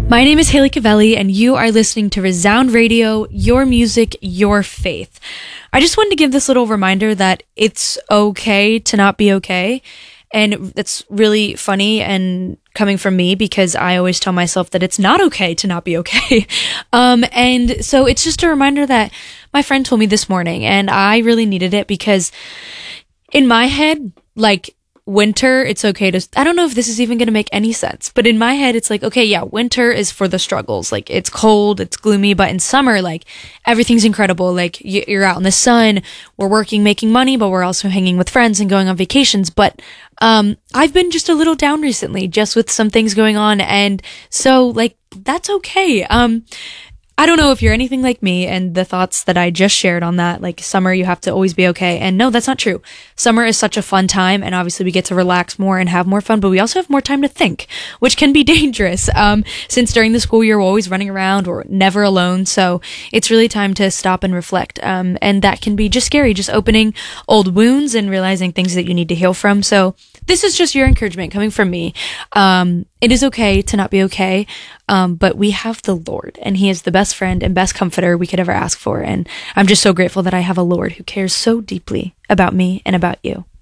My name is Haley Cavelli, and you are listening to Resound Radio, your music, your faith. I just wanted to give this little reminder that it's okay to not be okay. And it's really funny and coming from me because I always tell myself that it's not okay to not be okay. And so it's just a reminder that my friend told me this morning, and I really needed it because in my head, like, winter, it's okay to, I don't know if this is even going to make any sense, but in my head, it's like, okay, yeah, winter is for the struggles. Like, it's cold, it's gloomy, but in summer, like, everything's incredible. Like, you're out in the sun, we're working, making money, but we're also hanging with friends and going on vacations. But, I've been just a little down recently, just with some things going on. And so, like, that's okay. I don't know if you're anything like me and the thoughts that I just shared on that, like summer, you have to always be okay. And no, that's not true. Summer is such a fun time, and obviously we get to relax more and have more fun, but we also have more time to think, which can be dangerous. Since during the school year, we're always running around or never alone. So it's really time to stop and reflect. And that can be just scary, just opening old wounds and realizing things that you need to heal from. So this is just your encouragement coming from me. It is okay to not be okay. But we have the Lord, and He is the best friend and best comforter we could ever ask for. And I'm just so grateful that I have a Lord who cares so deeply about me and about you.